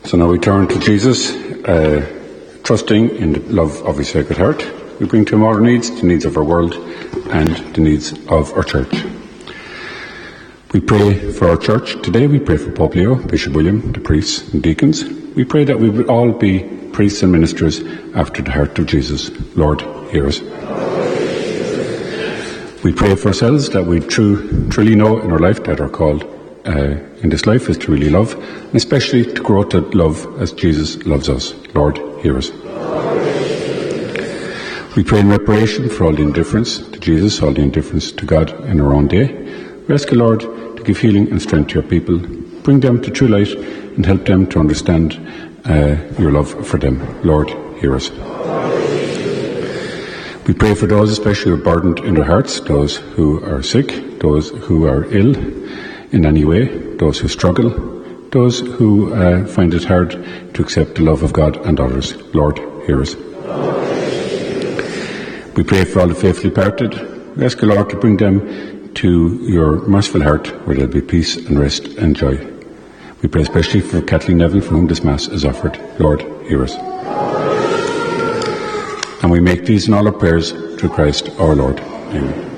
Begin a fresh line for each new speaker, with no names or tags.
So now we turn to Jesus, trusting in the love of his Sacred Heart. We bring to him all our needs, the needs of our world and the needs of our church. We pray for our church today. We pray for Pope Leo, Bishop William, the priests and deacons. We pray that we will all be priests and ministers after the heart of Jesus. Lord, hear us. We pray for ourselves that we truly know in our life that our call in this life is to really love, and especially to grow to love as Jesus loves us. Lord, hear us. We pray in reparation for all the indifference to Jesus, all the indifference to God in our own day. We ask you, Lord, to give healing and strength to your people, bring them to true light and help them to understand your love for them. Lord, hear us. We pray for those especially who are burdened in their hearts, those who are sick, those who are ill in any way, those who struggle, those who find it hard to accept the love of God and others. Lord, hear us. We pray for all the faithfully parted. We ask you, Lord, to bring them to your merciful heart where there will be peace and rest and joy. We pray especially for Kathleen Neville, for whom this Mass is offered. Lord, hear us. And we make these and all our prayers through Christ our Lord. Amen.